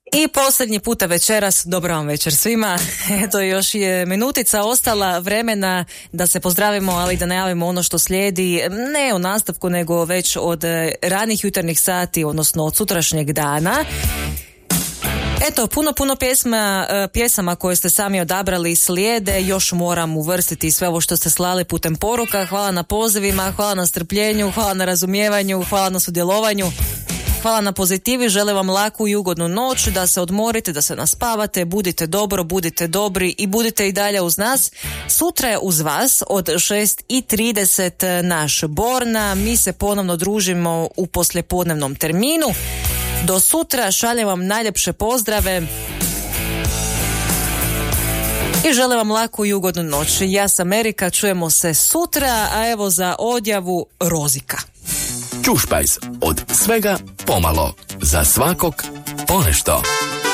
I posljednji puta večeras, dobro vam večer svima, eto još je minutica ostala vremena da se pozdravimo, ali da najavimo ono što slijedi, ne u nastavku nego već od ranih jutarnjih sati, odnosno od sutrašnjeg dana. Eto, puno pjesama koje ste sami odabrali slijede, još moram uvrstiti sve ovo što ste slali putem poruka. Hvala na pozivima, hvala na strpljenju, hvala na razumijevanju, hvala na sudjelovanju. Hvala na pozitivi, želim vam laku i ugodnu noć, da se odmorite, da se naspavate, budite dobro, budite dobri i budite i dalje uz nas. Sutra je uz vas od 6:30 naš Borna, mi se ponovno družimo u poslijepodnevnom terminu. Do sutra, šaljem vam najljepše pozdrave i želim vam laku i ugodnu noć. Ja sam Erika, čujemo se sutra, a evo za odjavu Rozika. Čušpajz, od svega pomalo, za svakog ponešto.